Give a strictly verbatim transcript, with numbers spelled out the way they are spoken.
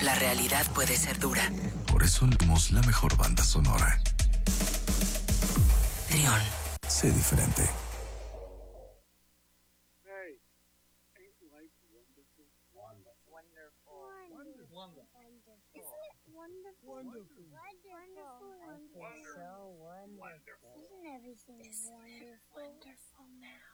La realidad puede ser dura. Por eso somos la mejor banda sonora. Trión. Sé diferente. Hey, ain't life wonderful? Wonderful. Wonderful. Wonderful. Isn't it wonderful? Wonderful. Wonderful. I feel so wonderful. Isn't everything wonderful? Wonderful now.